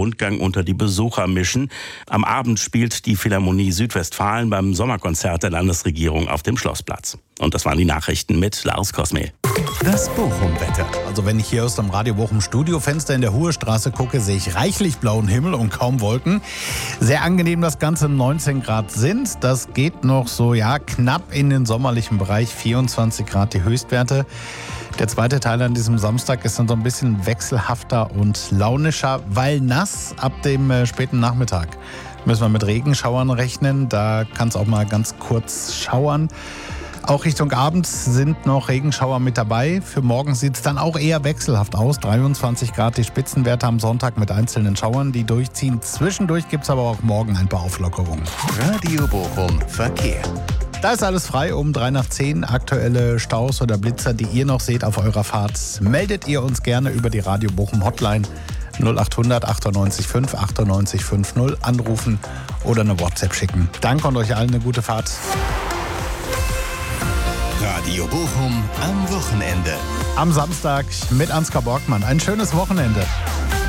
Rundgang unter die Besucher mischen. Am Abend spielt die Philharmonie Südwestfalen beim Sommerkonzert der Landesregierung auf dem Schlossplatz. Und das waren die Nachrichten mit Lars Kosmel. Das Bochum-Wetter. Also wenn ich hier aus dem Radio Bochum Studiofenster in der Hohestraße gucke, sehe ich reichlich blauen Himmel und kaum Wolken. Sehr angenehm, das Ganze 19 Grad sind. Das geht noch so, knapp in den sommerlichen Bereich. 24 Grad die Höchstwerte. Der zweite Teil an diesem Samstag ist dann so ein bisschen wechselhafter und launischer, weil nass ab dem späten Nachmittag. Müssen wir mit Regenschauern rechnen. Da kann es auch mal ganz kurz schauern. Auch Richtung Abend sind noch Regenschauer mit dabei. Für morgen sieht es dann auch eher wechselhaft aus. 23 Grad die Spitzenwerte am Sonntag mit einzelnen Schauern, die durchziehen. Zwischendurch gibt es aber auch morgen ein paar Auflockerungen. Radio Bochum Verkehr. Da ist alles frei um 9:03. Aktuelle Staus oder Blitzer, die ihr noch seht auf eurer Fahrt, meldet ihr uns gerne über die Radio Bochum Hotline 0800 98 5 98 50 anrufen oder eine WhatsApp schicken. Danke und euch allen eine gute Fahrt. Radio Bochum am Wochenende. Am Samstag mit Ansgar Borgmann. Ein schönes Wochenende.